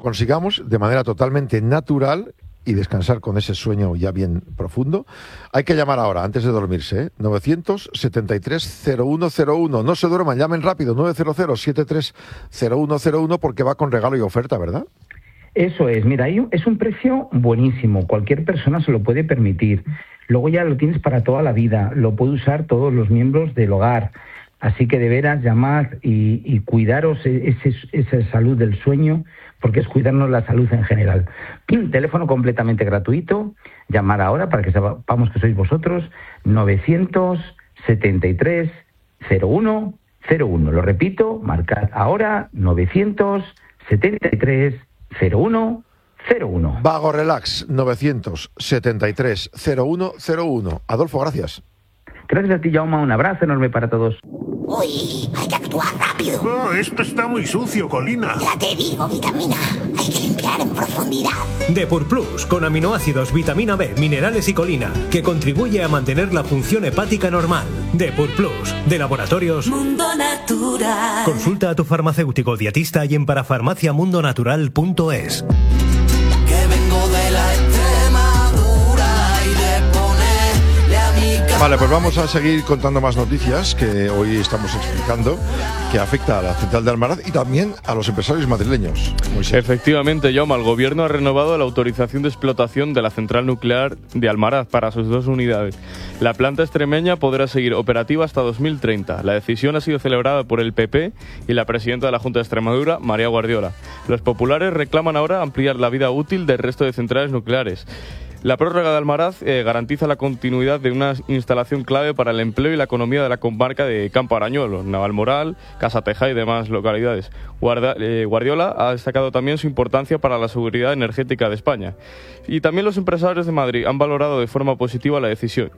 consigamos de manera totalmente natural y descansar con ese sueño ya bien profundo, hay que llamar ahora, antes de dormirse, ¿eh? 973-0101. No se duerman, llamen rápido, 900-73-0101, porque va con regalo y oferta, ¿verdad? Eso es, mira, es un precio buenísimo, cualquier persona se lo puede permitir. Luego ya lo tienes para toda la vida, lo puede usar todos los miembros del hogar. Así que de veras llamad y cuidaros esa salud del sueño, porque es cuidarnos la salud en general. Teléfono completamente gratuito, llamar ahora para que sepamos que sois vosotros, 973-0101. Lo repito, marcad ahora, 973-0101. Vago Relax, 973-0101. Adolfo, gracias. Gracias a ti, Jaume, un abrazo enorme para todos. Uy, hay que actuar rápido. Oh, esto está muy sucio, Colina. Ya te digo, vitamina. Hay que limpiar en profundidad. Depur Plus, con aminoácidos, vitamina B, minerales y colina, que contribuye a mantener la función hepática normal. Depur Plus, de Laboratorios Mundo Natural. Consulta a tu farmacéutico dietista y en parafarmaciamundonatural.es. Vale, pues vamos a seguir contando más noticias que hoy estamos explicando, que afecta a la central de Almaraz y también a los empresarios madrileños. Moisés. Efectivamente, Jaume, el gobierno ha renovado la autorización de explotación de la central nuclear de Almaraz para sus 2 unidades. La planta extremeña podrá seguir operativa hasta 2030. La decisión ha sido celebrada por el PP y la presidenta de la Junta de Extremadura, María Guardiola. Los populares reclaman ahora ampliar la vida útil del resto de centrales nucleares. La prórroga de Almaraz garantiza la continuidad de una instalación clave para el empleo y la economía de la comarca de Campo Arañuelo, Navalmoral, Casateja y demás localidades. Guardiola ha destacado también su importancia para la seguridad energética de España. Y también los empresarios de Madrid han valorado de forma positiva la decisión.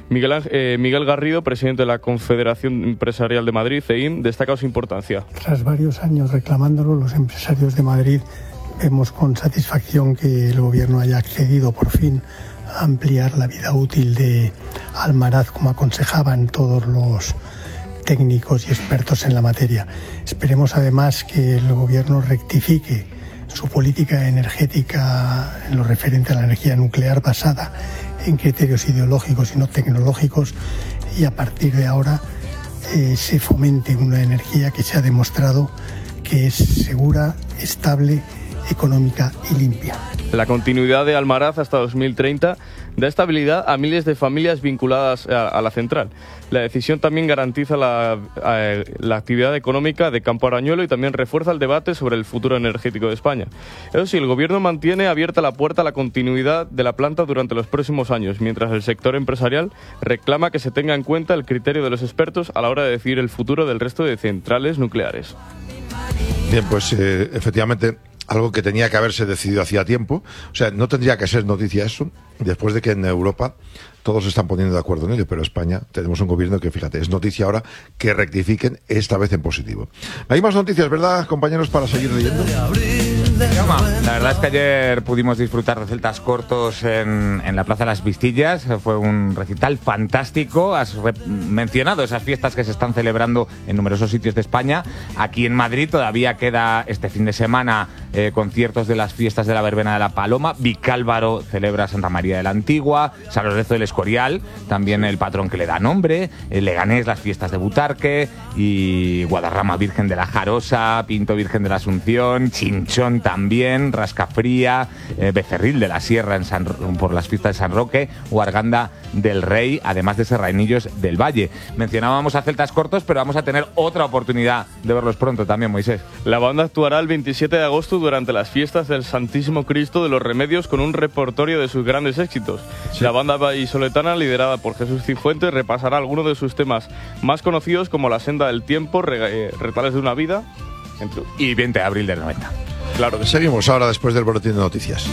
Miguel Garrido, presidente de la Confederación Empresarial de Madrid, CEIM, destaca su importancia. Tras varios años reclamándolo, los empresarios de Madrid vemos con satisfacción que el gobierno haya accedido por fin a ampliar la vida útil de Almaraz, como aconsejaban todos los técnicos y expertos en la materia. Esperemos además que el gobierno rectifique su política energética en lo referente a la energía nuclear basada en criterios ideológicos y no tecnológicos, y a partir de ahora se fomente una energía que se ha demostrado que es segura, estable, económica y limpia. La continuidad de Almaraz hasta 2030 da estabilidad a miles de familias vinculadas a la central. La decisión también garantiza la actividad económica de Campo Arañuelo y también refuerza el debate sobre el futuro energético de España. Eso sí, el gobierno mantiene abierta la puerta a la continuidad de la planta durante los próximos años, mientras el sector empresarial reclama que se tenga en cuenta el criterio de los expertos a la hora de decidir el futuro del resto de centrales nucleares. Bien, pues efectivamente, algo que tenía que haberse decidido hacía tiempo. O sea, no tendría que ser noticia eso, después de que en Europa todos se están poniendo de acuerdo en ello, pero España tenemos un gobierno que, fíjate, es noticia ahora que rectifiquen, esta vez en positivo. Hay más noticias, ¿verdad, compañeros, para seguir leyendo? La verdad es que ayer pudimos disfrutar de celtas cortos en la Plaza de las Vistillas. Fue un recital fantástico. Has mencionado esas fiestas que se están celebrando en numerosos sitios de España. Aquí en Madrid todavía queda este fin de semana conciertos de las fiestas de la Verbena de la Paloma. Vicálvaro celebra Santa María de la Antigua, San Lorenzo del Escorial, también el patrón que le da nombre, Leganés las fiestas de Butarque, y Guadarrama Virgen de la Jarosa, Pinto Virgen de la Asunción, Chinchón también, Rascafría, Becerril de la Sierra por las fiestas de San Roque, o Arganda del Rey, además de Serrainillos del Valle. Mencionábamos a celtas cortos, pero vamos a tener otra oportunidad de verlos pronto también, Moisés. La banda actuará el 27 de agosto durante las fiestas del Santísimo Cristo de los Remedios con un repertorio de sus grandes éxitos. Sí. La banda vallisoletana, liderada por Jesús Cifuentes, repasará algunos de sus temas más conocidos, como La Senda del Tiempo, Retales de una Vida y 20 de abril del 90. Claro que seguimos ahora después del boletín de noticias.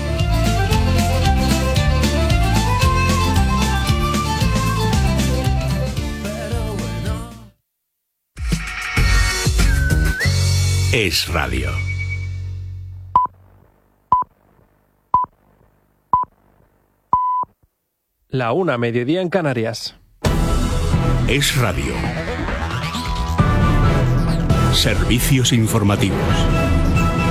Es Radio. La 1, mediodía en Canarias. Es Radio. Servicios informativos.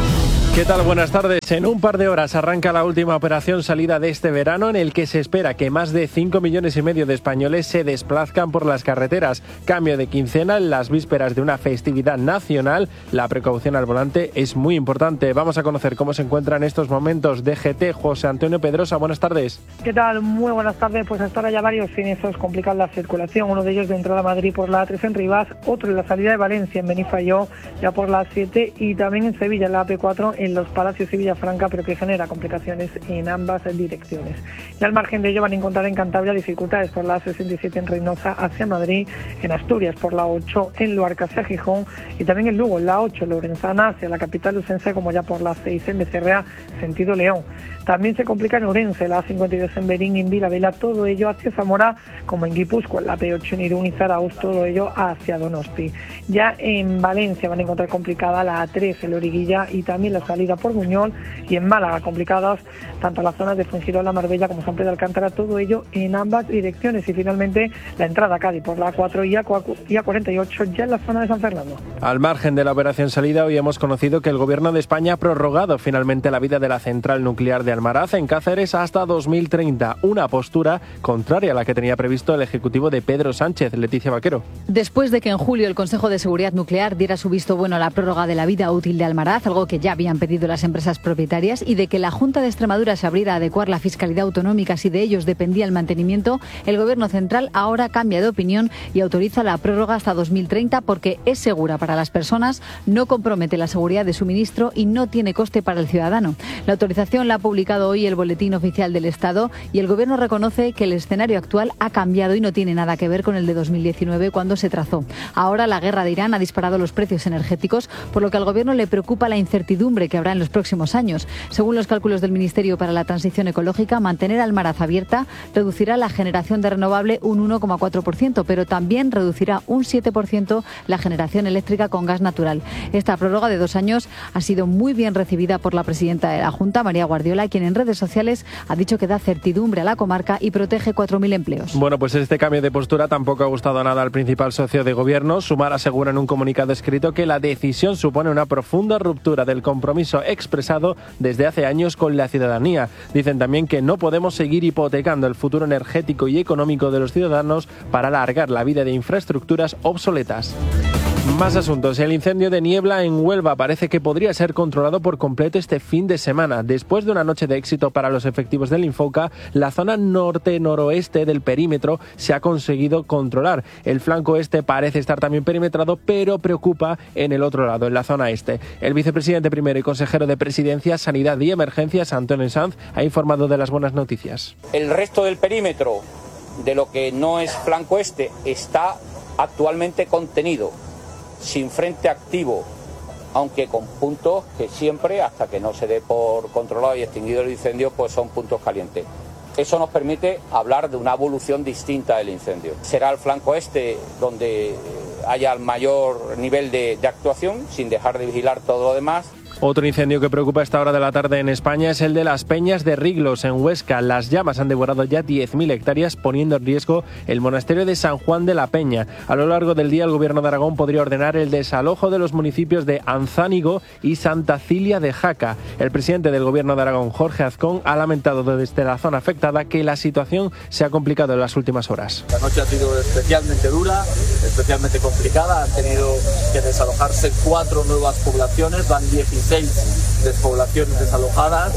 ¿Qué tal? Buenas tardes. En un par de horas arranca la última operación salida de este verano, en el que se espera que más de 5,5 millones de españoles se desplazcan por las carreteras. Cambio de quincena en las vísperas de una festividad nacional. La precaución al volante es muy importante. Vamos a conocer cómo se encuentra en estos momentos DGT. José Antonio Pedrosa, buenas tardes. ¿Qué tal? Muy buenas tardes. Pues hasta ahora ya varios siniestros complican la circulación. Uno de ellos de entrada a Madrid por la A3 en Rivas, otro en la salida de Valencia en Benifayó ya por la A7 y también en Sevilla en la AP4 en Los Palacios y Villafranca, pero que genera complicaciones en ambas direcciones. Y al margen de ello van a encontrar en Cantabria dificultades por la A67 en Reynosa hacia Madrid, en Asturias por la 8 en Luarca hacia Gijón y también en Lugo en la 8 Lorenzana hacia la capital lucense, como ya por la 6 en Becerrea sentido León. También se complica en Ourense, la A52 en Berín y en Vilavela, todo ello hacia Zamora, como en Guipúzcoa, en la P8 en Irún y Zarauz, todo ello hacia Donosti. Ya en Valencia van a encontrar complicada la A3 en Loriguilla y también la salida por Buñol, y en Málaga complicadas tanto las zonas de Fuengirola, Marbella como San Pedro de Alcántara, todo ello en ambas direcciones. Y finalmente la entrada a Cádiz por la A4 y A48 ya en la zona de San Fernando. Al margen de la operación salida, hoy hemos conocido que el Gobierno de España ha prorrogado finalmente la vida de la central nuclear de Almaraz en Cáceres hasta 2030, una postura contraria a la que tenía previsto el Ejecutivo de Pedro Sánchez. Leticia Vaquero. Después de que en julio el Consejo de Seguridad Nuclear diera su visto bueno a la prórroga de la vida útil de Almaraz, algo que ya habían pedido las empresas propietarias, y de que la Junta de Extremadura se abriera a adecuar la fiscalidad autonómica si de ellos dependía el mantenimiento, el Gobierno central ahora cambia de opinión y autoriza la prórroga hasta 2030 porque es segura para las personas, no compromete la seguridad de suministro y no tiene coste para el ciudadano. La autorización la ha publicado hoy el Boletín Oficial del Estado y el Gobierno reconoce que el escenario actual ha cambiado y no tiene nada que ver con el de 2019 cuando se trazó. Ahora la guerra de Irán ha disparado los precios energéticos, por lo que al Gobierno le preocupa la incertidumbre que habrá en los próximos años. Según los cálculos del Ministerio para la Transición Ecológica, mantener Almaraz abierta reducirá la generación de renovable un 1,4%, pero también reducirá un 7% la generación eléctrica con gas natural. Esta prórroga de 2 años ha sido muy bien recibida por la presidenta de la Junta, María Guardiola, quien en redes sociales ha dicho que da certidumbre a la comarca y protege 4.000 empleos. Bueno, pues este cambio de postura tampoco ha gustado nada al principal socio de Gobierno. Sumar asegura en un comunicado escrito que la decisión supone una profunda ruptura del compromiso expresado desde hace años con la ciudadanía. Dicen también que no podemos seguir hipotecando el futuro energético y económico de los ciudadanos para alargar la vida de infraestructuras obsoletas. Más asuntos. El incendio de Niebla en Huelva parece que podría ser controlado por completo este fin de semana. Después de una noche de éxito para los efectivos del Infoca, la zona norte-noroeste del perímetro se ha conseguido controlar. El flanco este parece estar también perimetrado, pero preocupa en el otro lado, en la zona este. El vicepresidente primero y consejero de Presidencia, Sanidad y Emergencias, Antonio Sanz, ha informado de las buenas noticias. El resto del perímetro de lo que no es flanco este está actualmente contenido, sin frente activo, aunque con puntos que siempre, hasta que no se dé por controlado y extinguido el incendio, pues son puntos calientes. Eso nos permite hablar de una evolución distinta del incendio. Será el flanco este donde haya el mayor nivel de actuación, sin dejar de vigilar todo lo demás. Otro incendio que preocupa a esta hora de la tarde en España es el de las Peñas de Riglos, en Huesca. Las llamas han devorado ya 10.000 hectáreas, poniendo en riesgo el monasterio de San Juan de la Peña. A lo largo del día, el Gobierno de Aragón podría ordenar el desalojo de los municipios de Anzánigo y Santa Cilia de Jaca. El presidente del Gobierno de Aragón, Jorge Azcón, ha lamentado desde la zona afectada que la situación se ha complicado en las últimas horas. La noche ha sido especialmente dura, especialmente complicada. Han tenido que desalojarse 4 nuevas poblaciones, van 16 despoblaciones desalojadas,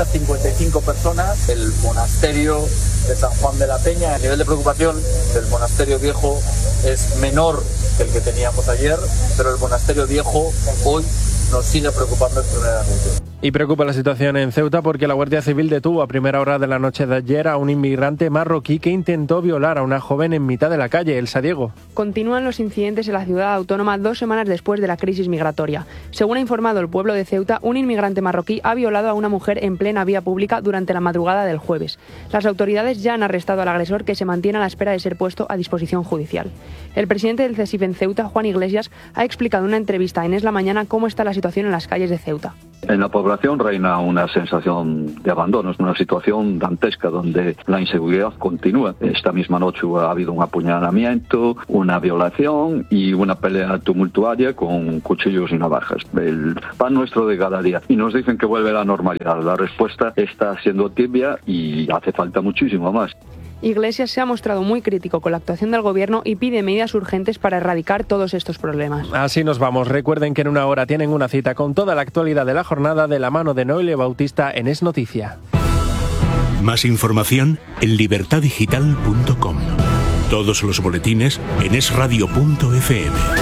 855 personas. El monasterio de San Juan de la Peña, el nivel de preocupación del monasterio viejo es menor que el que teníamos ayer, pero el monasterio viejo hoy nos sigue preocupando extremadamente. Y preocupa la situación en Ceuta porque la Guardia Civil detuvo a primera hora de la noche de ayer a un inmigrante marroquí que intentó violar a una joven en mitad de la calle. Elsa Diego. Continúan los incidentes en la ciudad autónoma 2 semanas después de la crisis migratoria. Según ha informado el pueblo de Ceuta, un inmigrante marroquí ha violado a una mujer en plena vía pública durante la madrugada del jueves. Las autoridades ya han arrestado al agresor, que se mantiene a la espera de ser puesto a disposición judicial. El presidente del CESIF en Ceuta, Juan Iglesias, ha explicado en una entrevista en Es la Mañana cómo está la situación en las calles de Ceuta. En la población reina una sensación de abandono, es una situación dantesca donde la inseguridad continúa. Esta misma noche ha habido un apuñalamiento, una violación y una pelea tumultuaria con cuchillos y navajas. El pan nuestro de cada día. Y nos dicen que vuelve a la normalidad. La respuesta está siendo tibia y hace falta muchísimo más. Iglesias se ha mostrado muy crítico con la actuación del gobierno y pide medidas urgentes para erradicar todos estos problemas. Así nos vamos. Recuerden que en una hora tienen una cita con toda la actualidad de la jornada de la mano de Noelia Bautista en Es Noticia. Más información en libertadigital.com. Todos los boletines en esradio.fm.